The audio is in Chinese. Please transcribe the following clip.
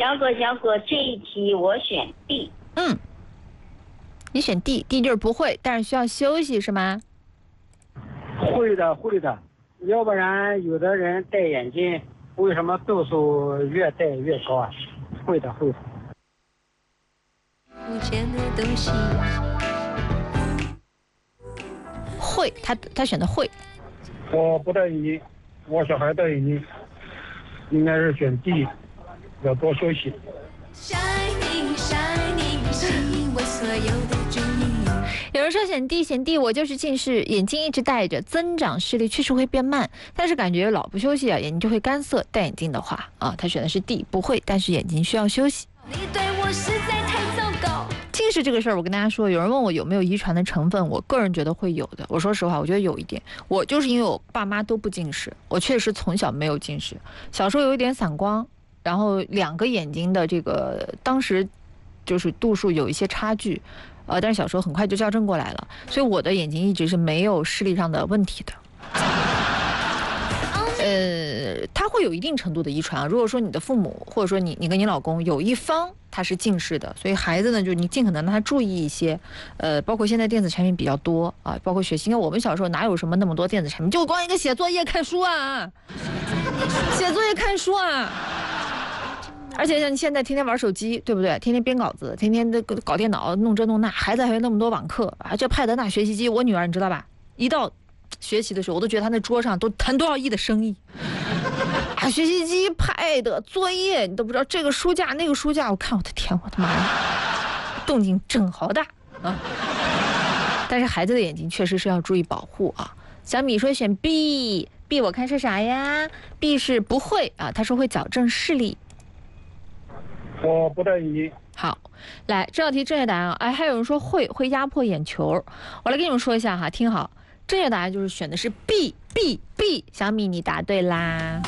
小果，这一题我选 D。 你选 D 就是不会，但是需要休息是吗？ 会的，要不然有的人戴眼镜，为什么度数越戴越高啊？会的。 会，他选的会。 我不戴眼镜，我小孩戴眼镜，应该是选 D， 要多休息。 有人说选 D， 我就是近视，眼睛一直戴着，增长视力确实会变慢，但是感觉老不休息啊，眼睛就会干涩。戴眼镜的话啊，他选的是 D， 不会，但是眼睛需要休息。你对我实在太糟糕。近视这个事儿，我跟大家说，有人问我有没有遗传的成分，我个人觉得会有的。我说实话，我觉得有一点。我就是因为我爸妈都不近视，我确实从小没有近视，小时候有一点散光，然后两个眼睛的这个当时就是度数有一些差距。但是小时候很快就校正过来了，所以我的眼睛一直是没有视力上的问题的。它会有一定程度的遗传啊。如果说你的父母或者说你跟你老公有一方他是近视的，所以孩子呢，就你尽可能让他注意一些。包括现在电子产品比较多啊，包括学习。因为我们小时候哪有什么那么多电子产品，就光一个写作业看书啊，写作业看书啊。而且像你现在天天玩手机，对不对？天天编稿子，天天的搞电脑，弄这弄那，孩子还有那么多网课啊，这派德纳学习机，我女儿你知道吧？一到学习的时候，我都觉得她那桌上都谈多少亿的生意啊！学习机、派的作业，你都不知道这个书架那个书架，我看我的天，我的妈呀，动静真好大啊！但是孩子的眼睛确实是要注意保护啊。小米说选 B， 我看是啥呀 ？B 是不会啊，他说会矫正视力。 我不戴眼镜。 好，来这道题正确答案啊！还有人说会压迫眼球，我来跟你们说一下哈，听好，正确答案就是选的是 B。小米你答对啦。